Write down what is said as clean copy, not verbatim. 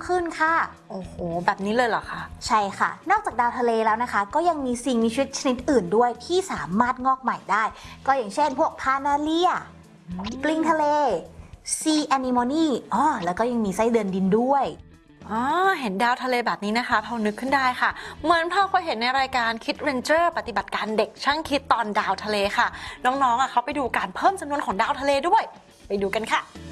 ขึ้นค่ะโอ้โหแบบนี้เลยเหรอคะใช่ค่ะนอกจากดาวทะเลแล้วนะคะก็ยังมีสิ่งมีชีวิตชนิดอื่นด้วยที่สามารถงอกใหม่ได้ก็อย่างเช่นพวกพานาเลียปลิงทะเลซีแอนิโมนีแล้วก็ยังมีไส้เดือนดินด้วยเห็นดาวทะเลแบบนี้นะคะพอนึกขึ้นได้ค่ะเหมือนพอเคยเห็นในรายการคิดเรนเจอร์ปฏิบัติการเด็กช่างคิดตอนดาวทะเลค่ะน้องๆเขาไปดูการเพิ่มจำนวนของดาวทะเลด้วยไปดูกันค่ะ